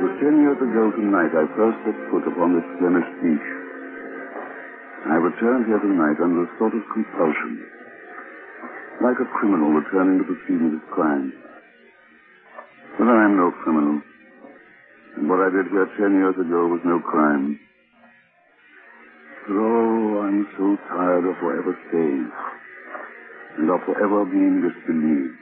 was 10 years ago tonight I first set foot upon this Flemish beach. I returned here tonight under a sort of compulsion, like a criminal returning to the scene of his crime. But I am no criminal, and what I did here 10 years ago was no crime. But oh, I'm so tired of forever staying, and of forever being disbelieved.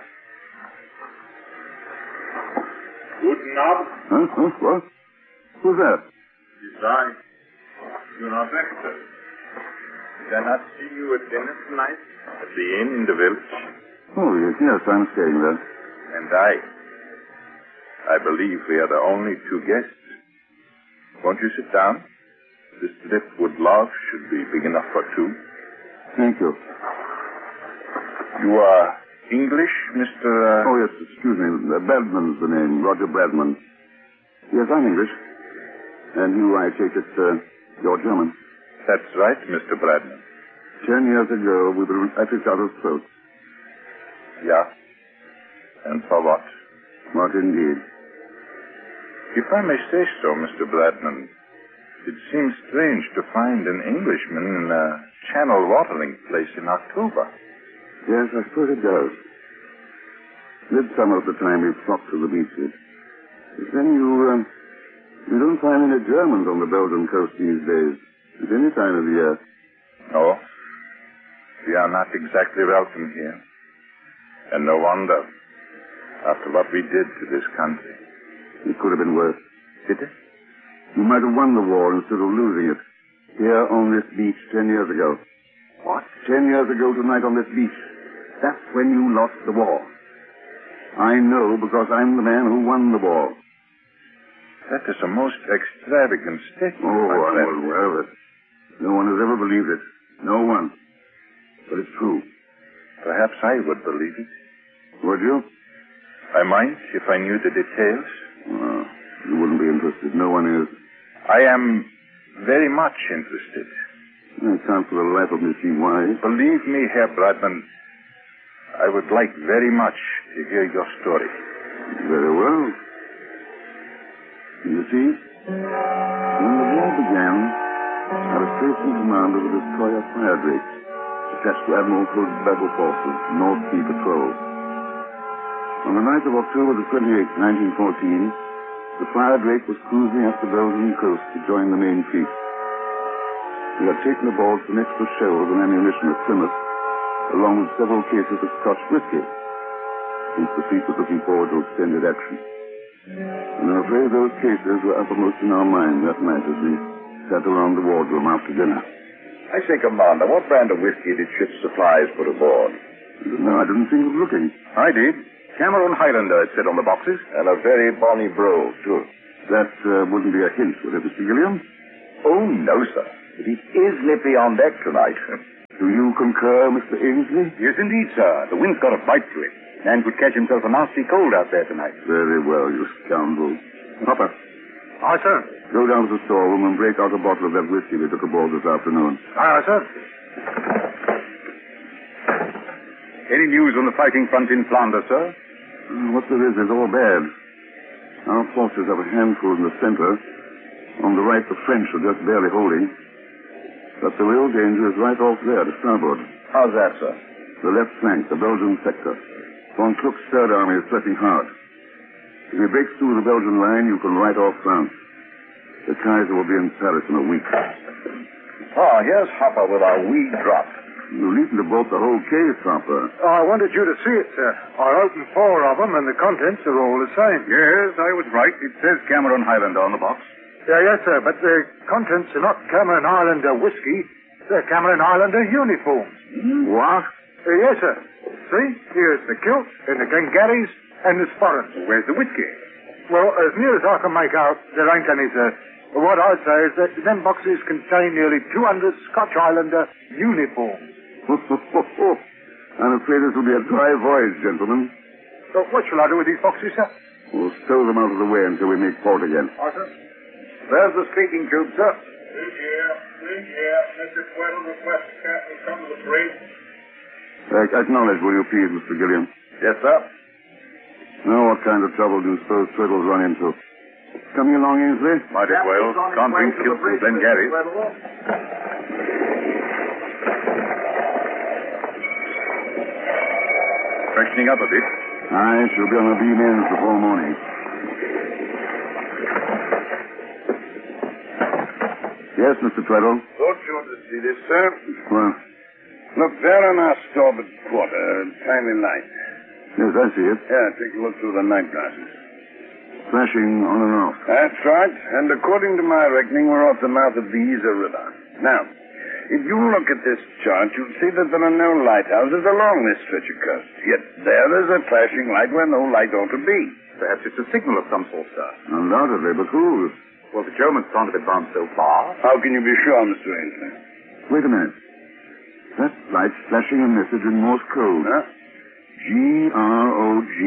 Guten Abend. Huh? What? Who's that? It's I, Gunnar Bechter. Did I not see you at dinner tonight? At the inn in the village? Oh, yes, I'm staying there. And I believe we are the only two guests. Won't you sit down? This driftwood log should be big enough for two. Thank you. You are English, Mr. Oh, yes, excuse me. Bradman's the name, Roger Bradman. Yes, I'm English. And you, I take it, you're German. That's right, Mr. Bradman. 10 years ago, we were at each other's throats. Yeah? And for what? What indeed? If I may say so, Mr. Bradman, it seems strange to find an Englishman in a channel watering place in October. Yes, I suppose it does. Midsummer at the time we flocked to the beaches. But then you don't find any Germans on the Belgian coast these days, at any time of the year. No, we are not exactly welcome here. And no wonder, after what we did to this country. It could have been worse. Did it? You might have won the war instead of losing it. Here on this beach 10 years ago. What? 10 years ago tonight on this beach. That's when you lost the war. I know because I'm the man who won the war. That is a most extravagant statement, Oh, my I'm friend. well aware of it. No one has ever believed it. No one. But it's true. Perhaps I would believe it. Would you? I might if I knew the details. Well, you wouldn't be interested. No one is. I am very much interested. I can't for the life of me see why. Believe me, Herr Bradman, I would like very much to hear your story. Very well. You see, when the war began, I was placed in command of the destroyer Fire Drake, attached to Admiral Hood's battle forces, North Sea Patrol. On the night of October the 28th, 1914, the Fire Drake was cruising up the Belgian coast to join the main fleet. We had taken aboard some extra shells and ammunition at Plymouth, along with several cases of Scotch whiskey, since the fleet was looking forward to extended action. And I'm afraid those cases were uppermost in our mind that night as we sat around the wardroom after dinner. I say, Commander, what brand of whiskey did ship's supplies put aboard? No, I didn't think of looking. I did. Cameron Highlander, it said on the boxes. And a very bonny brogue, too. That wouldn't be a hint, would it, Mr. Gilliam? Oh, no, sir. But it is nippy on deck tonight. Do you concur, Mr. Ainsley? Yes, indeed, sir. The wind's got a bite to it. Man could catch himself a nasty cold out there tonight. Very well, you scoundrel. Hopper, Aye, sir. go down to the storeroom and break out a bottle of that whiskey we took aboard this afternoon. Aye, sir. Any news on the fighting front in Flanders, sir? What there is all bad. Our forces have a handful in the center. On the right, the French are just barely holding. But the real danger is right off there, to starboard. How's that, sir? The left flank, the Belgian sector. Von Kluck's Third Army is pressing hard. If he breaks through the Belgian line, you can write off France. The Kaiser will be in Paris in a week. Oh, here's Hopper with our wee drop. You needn't have bought the whole case, Hopper. I wanted you to see it, sir. I opened 4 of them, and the contents are all the same. Yes, I was right. It says Cameron Highlander on the box. Yeah, yes, sir, but the contents are not Cameron Islander whiskey. They're Cameron Islander uniforms. What? Yes, sir. See? Here's the kilt, and the Glengarries, and the sporrans. Where's the whiskey? Well, as near as I can make out, there ain't any, sir. But what I'd say is that them boxes contain nearly 200 Scotch Islander uniforms. I'm afraid this will be a dry voyage, gentlemen. So what shall I do with these boxes, sir? We'll stow them out of the way until we make port again. Aye, sir. There's the speaking tube, sir. Yeah. Mr. Tweddle requests the captain come to the bridge. Acknowledge, will you please, Mr. Gilliam? Yes, sir. Now, what kind of trouble do you suppose Tweddle's run into? coming along, Ainsley? Might as well. Can't bring Kilts and Glengarry. Freshening up a bit. Aye, she'll be on the beam ends before morning. Yes, Mr. Tweddle. Thought you wanted to see this, sir. Well, Look, there on our starboard quarter, a tiny light. yes, I see it. Yeah, take a look through the night glasses. Flashing on and off. That's right. And according to my reckoning, we're off the mouth of the Yser River. Now, if you look at this chart, you'll see that there are no lighthouses along this stretch of coast. Yet there is a flashing light where no light ought to be. Perhaps it's a signal of some sort, sir. Undoubtedly, but whose? Well, the Germans can't have advanced so far. How can you be sure, Mr. Ainsley? Wait a minute. That light's flashing a message in Morse code. Huh? G-R-O-G.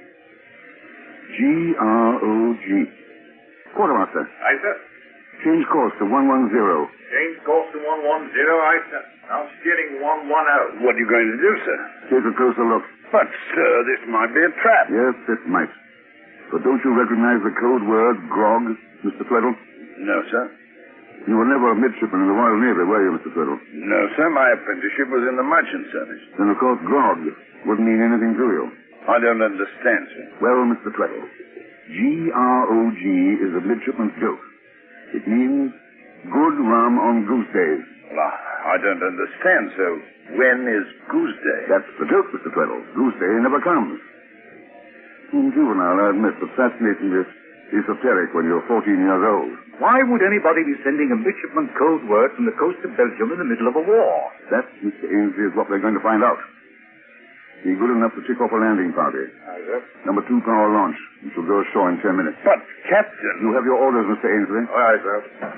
G-R-O-G. Quartermaster, Aye, sir. change course to 110. Change course to 110, aye, sir. Now steering 110. What are you going to do, sir? Take a closer look. But, sir, this might be a trap. Yes, it might. But don't you recognize the code word, grog, Mr. Tweddle? No, sir. You were never a midshipman in the Royal Navy, were you, Mr. Tweddle? No, sir. My apprenticeship was in the merchant service. Then, of course, grog wouldn't mean anything to you. I don't understand, sir. Well, Mr. Tweddle, G-R-O-G is a midshipman's joke. It means good rum on goose days. Well, I don't understand, so when is Goose Day? That's the joke, Mr. Tweddle. Goose day never comes. Juvenile, I admit, but fascinatingly esoteric when you're 14 years old. Why would anybody be sending a midshipman code word from the coast of Belgium in the middle of a war? That, Mr. Ainsley, is what we're going to find out. Be good enough to kick off a landing party. Aye, sir. Number 2 power launch. We shall go ashore in 10 minutes. But, Captain, You have your orders, Mr. Ainsley. Aye, sir.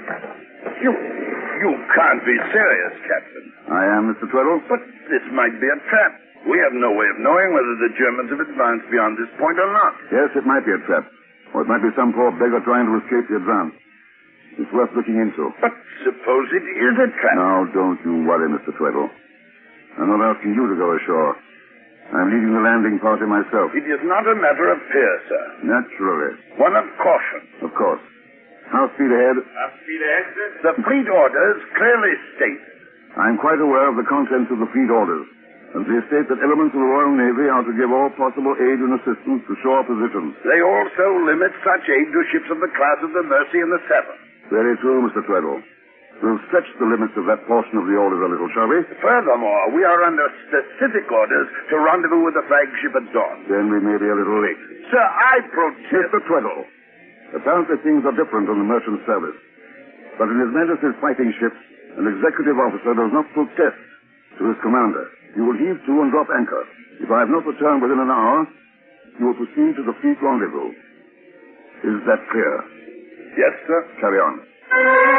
you can't be serious, Captain. I am, Mr. Tweddle. But this might be a trap. We have no way of knowing whether the Germans have advanced beyond this point or not. Yes, it might be a trap. Or it might be some poor beggar trying to escape the advance. It's worth looking into. But suppose it is a trap. Now, don't you worry, Mr. Tweddle. I'm not asking you to go ashore. I'm leading the landing party myself. It is not a matter of fear, sir. Naturally. One of caution. Of course. How speed ahead? Half speed ahead, sir. The fleet orders clearly state. I'm quite aware of the contents of the fleet orders. And they state that elements of the Royal Navy are to give all possible aid and assistance to shore positions. They also limit such aid to ships of the class of the Mercy and the Severn. Very true, Mr. Tweddle. We'll stretch the limits of that portion of the orders a little, shall we? Furthermore, we are under specific orders to rendezvous with the flagship at dawn. Then we may be a little late. Sir, I protest. Mr. Tweddle, apparently things are different on the merchant service. But in His Majesty's fighting ships, an executive officer does not protest to his commander. You will heave to and drop anchor. If I have not returned within an hour, you will proceed to the fleet rendezvous. Is that clear? Yes, sir. Carry on.